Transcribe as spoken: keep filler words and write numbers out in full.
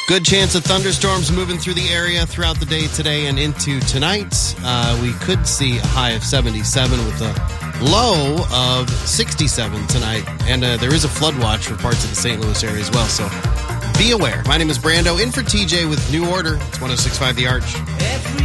Good chance of thunderstorms moving through the area throughout the day today and into tonight. Uh, we could see a high of seventy-seven with a low of sixty-seven tonight. And uh, there is a flood watch for parts of the Saint Louis area as well, so be aware. My name is Brando, in for T J with New Order. It's one oh six point five The Arch.